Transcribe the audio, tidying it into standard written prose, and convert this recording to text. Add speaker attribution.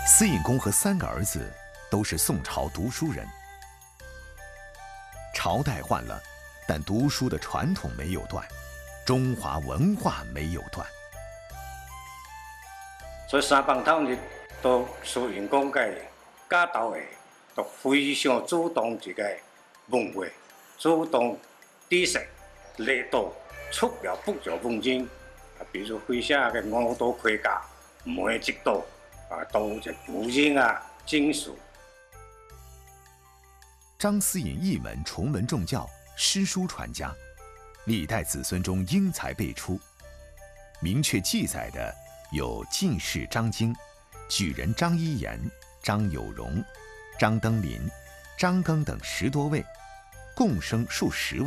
Speaker 1: 司尹公和3个儿子都是宋朝读书人。朝代换了，但读书的传统没有断，中华文化没有断。
Speaker 2: 所以3帮头日都司尹公嘅家头嘅，都非常主动这个文化，主动知识来到出了不少文件，比如会写嘅5道盔甲、每一道都是古人经书。
Speaker 1: 张思尹一门崇文重教，诗书传家，历代子孙中英才辈出。明确记载的有进士张经、举人张一言、张有容、张登临、张庚等10多位，共生数十位。